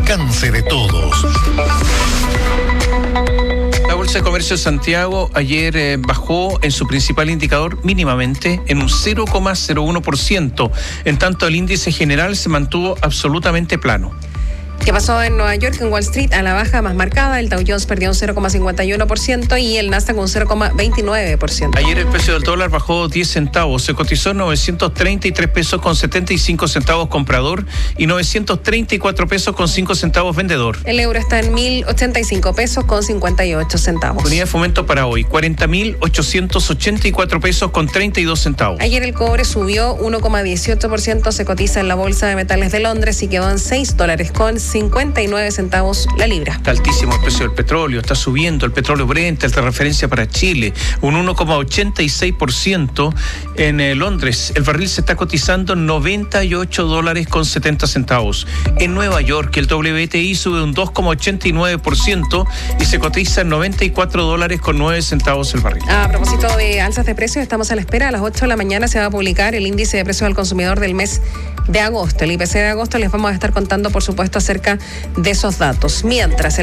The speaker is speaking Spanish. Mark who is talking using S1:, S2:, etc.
S1: alcance de todos.
S2: La Bolsa de Comercio de Santiago ayer bajó en su principal indicador mínimamente en un 0,01%. En tanto, el índice general se mantuvo absolutamente plano.
S3: ¿Qué pasó en Nueva York? En Wall Street, a la baja más marcada, el Dow Jones perdió un 0,51% y el Nasdaq un 0,29%.
S2: Ayer el precio del dólar bajó 10 centavos, se cotizó en 933 pesos con 75 centavos comprador y 934 pesos con 5 centavos vendedor.
S3: El euro está en 1.085 pesos con 58 centavos.
S2: Unidad de fomento para hoy, 40.884 pesos con 32 centavos.
S3: Ayer el cobre subió 1,18%, se cotiza en la Bolsa de Metales de Londres y quedó en $6 con 59 centavos la libra.
S2: Está altísimo el precio del petróleo, está subiendo el petróleo Brent, el de referencia para Chile, un 1,86% en Londres. El barril se está cotizando en $98 con 70 centavos. En Nueva York el WTI sube un 2,89% y se cotiza en $94 con 9 centavos el barril.
S3: A propósito de alzas de precios, estamos a la espera. A las 8 de la mañana se va a publicar el índice de precios al consumidor del mes de agosto. El IPC de agosto les vamos a estar contando, por supuesto, acerca de esos datos. Mientras